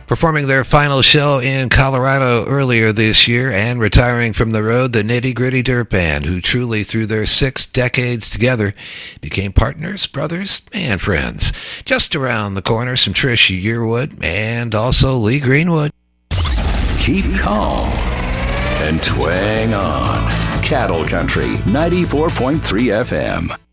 Performing their final show in Colorado earlier this year and retiring from the road, the Nitty Gritty Dirt Band, who truly through their 6 decades together became partners, brothers, and friends. Just around the corner, some Trish Yearwood and also Lee Greenwood. Keep calm and twang on. Cattle Country 94.3 FM.